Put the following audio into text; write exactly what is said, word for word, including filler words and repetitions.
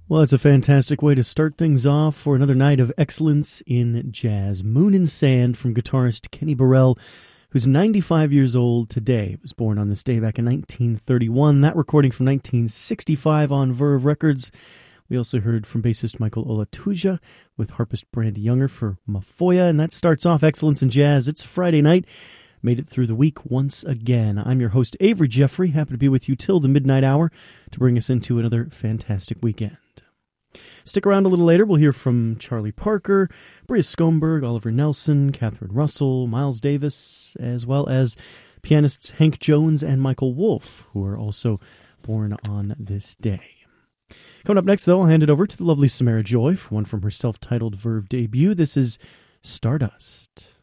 Well, it's a fantastic way to start things off for another night of excellence in jazz. Moon and Sand from guitarist Kenny Burrell, who's ninety-five years old today. Was born on this day back in nineteen thirty-one. That recording from nineteen sixty-five on Verve Records. We also heard from bassist Michael Olatuja with harpist Brandy Younger for Mafoya. And that starts off Excellence in Jazz. It's Friday night. Made it through the week once again. I'm your host, Avery Jeffrey. Happy to be with you till the midnight hour to bring us into another fantastic weekend. Stick around a little later. We'll hear from Charlie Parker, Bria Skomberg, Oliver Nelson, Catherine Russell, Miles Davis, as well as pianists Hank Jones and Michael Wolff, who are also born on this day. Coming up next, though, I'll hand it over to the lovely Samara Joy for one from her self-titled Verve debut. This is Stardust.